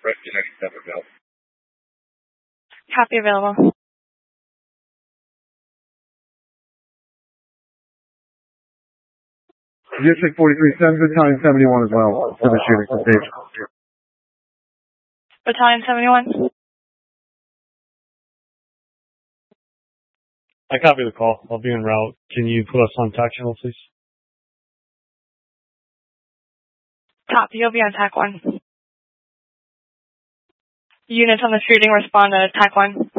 Rescue 97 available. Copy, available. District 43, 7, Battalion 71 as well. 7 shooting for stage. Battalion 71. I copy the call. I'll be en route. Can you put us on TAC channel, please? Copy, you'll be on TAC 1. Units on the shooting respond to TAC 1.